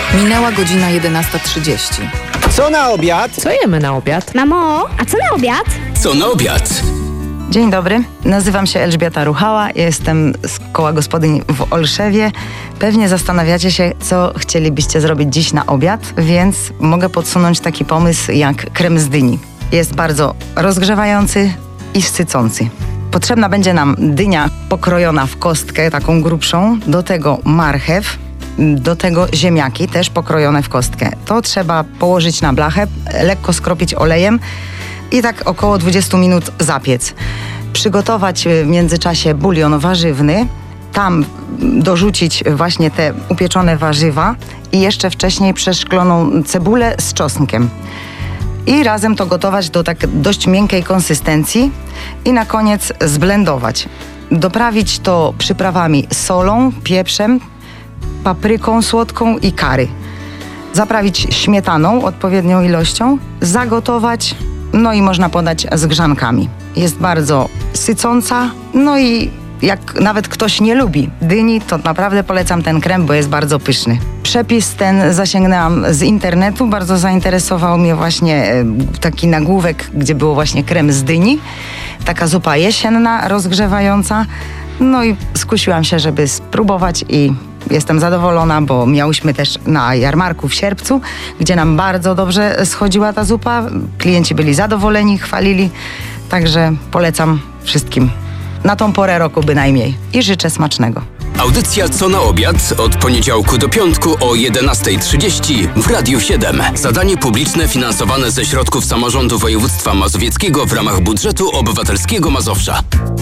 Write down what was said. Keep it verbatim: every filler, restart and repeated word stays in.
Minęła godzina jedenasta trzydzieści. Co na obiad? Co jemy na obiad? Mamo, a co na obiad? Co na obiad? Dzień dobry, nazywam się Elżbieta Ruchała, jestem z koła gospodyń w Olszewie. Pewnie zastanawiacie się, co chcielibyście zrobić dziś na obiad, więc mogę podsunąć taki pomysł jak krem z dyni. Jest bardzo rozgrzewający i sycący. Potrzebna będzie nam dynia pokrojona w kostkę, taką grubszą, do tego marchew, do tego ziemniaki, też pokrojone w kostkę. To trzeba położyć na blachę, lekko skropić olejem i tak około dwadzieścia minut zapiec. Przygotować w międzyczasie bulion warzywny, tam dorzucić właśnie te upieczone warzywa i jeszcze wcześniej przeszkloną cebulę z czosnkiem. I razem to gotować do tak dość miękkiej konsystencji i na koniec zblendować. Doprawić to przyprawami solą, pieprzem, papryką słodką i curry. Zaprawić śmietaną odpowiednią ilością, zagotować, no i można podać z grzankami. Jest bardzo sycąca, no i jak nawet ktoś nie lubi dyni, to naprawdę polecam ten krem, bo jest bardzo pyszny. Przepis ten zasięgnęłam z internetu, bardzo zainteresował mnie właśnie taki nagłówek, gdzie było właśnie krem z dyni. Taka zupa jesienna, rozgrzewająca. No i skusiłam się, żeby spróbować i jestem zadowolona, bo miałyśmy też na jarmarku w sierpcu, gdzie nam bardzo dobrze schodziła ta zupa. Klienci byli zadowoleni, chwalili, także polecam wszystkim. Na tą porę roku bynajmniej. I życzę smacznego. Audycja Co na obiad od poniedziałku do piątku o jedenasta trzydzieści w Radiu siedem. Zadanie publiczne finansowane ze środków samorządu województwa mazowieckiego w ramach budżetu obywatelskiego Mazowsza.